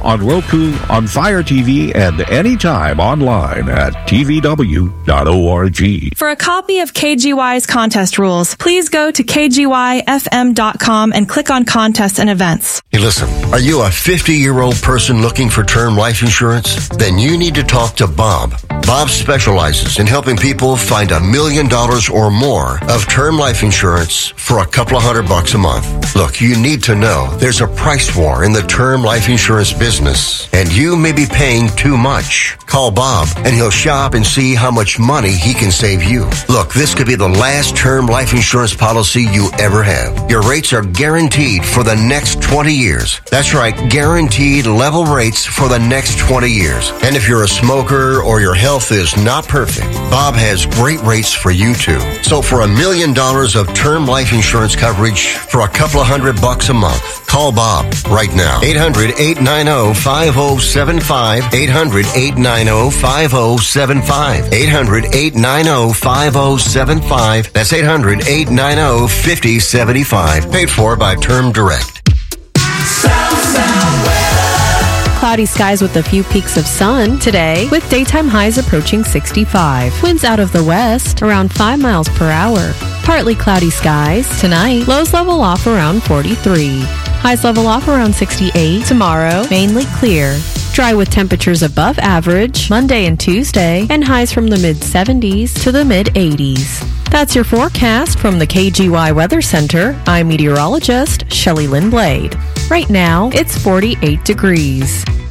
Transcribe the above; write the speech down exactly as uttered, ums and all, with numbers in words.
on Roku, on Fire T V, and anytime online at T V W dot org. For a copy of K G Y's contest rules, please go to K G Y F M dot com and click on contests and events. Hey, listen, are you a fifty-year-old person looking for term life insurance? Then you need to talk to Bob. Bob specializes in helping people find a million dollars or more of term life insurance for a couple of hundred bucks a month. Look, you need to know there's a price war in the term life insurance business, and you may be paying too much. Call Bob, and he'll shop and see how much money he can save you. Look, this could be the last term life insurance policy you ever have. Your rates are guaranteed for the next twenty years. That's right, guaranteed level rates for the next twenty years. And if you're a smoker or your health is not perfect, Bob has great rates for you too. So for a million dollars of term life insurance coverage for a couple of hundred bucks a month, call Bob right now. eight hundred, eight nine zero, five zero seven five. eight hundred, eight nine zero, five zero seven five. eight hundred, eight nine zero, five zero seven five. That's eight hundred, eight nine zero, five zero seven five. Paid for by Term Direct. South, South weather. Cloudy skies with a few peaks of sun today, with daytime highs approaching sixty-five. Winds out of the west around five miles per hour. Partly cloudy skies tonight. Lows level off around forty-three. Highs level off around sixty-eight. Tomorrow, mainly clear. Dry with temperatures above average Monday and Tuesday, and highs from the mid-seventies to the mid-eighties. That's your forecast from the K G Y Weather Center. I'm meteorologist Shelley Lynn Blade. Right now, it's forty-eight degrees.